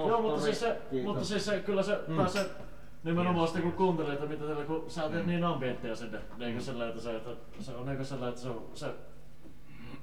Joo, mutta siis se, kyllä se taas se nimenomaan sitten kun kuuntelee, että mitä teillä, kun sä teet niin ambientteja sinne, niin kuin sellainen, että se on niin kuin sellainen, että se